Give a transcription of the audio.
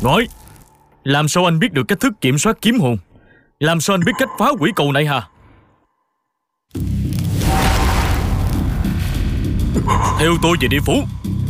Nói, làm sao anh biết được cách thức kiểm soát kiếm hồn? Làm sao anh biết cách phá hủy cầu này hả? Theo tôi về địa phủ.